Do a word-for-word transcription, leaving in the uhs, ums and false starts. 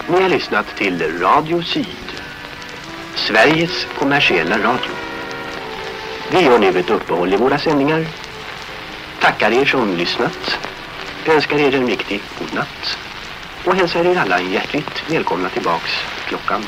Ni har lyssnat till Radio Syd, Sveriges kommersiella radio. Vi gör nu ett uppehåll i våra sändningar. Tackar er som lyssnat, önskar er en riktigt god natt och hälsar er alla hjärtligt välkomna tillbaks klockan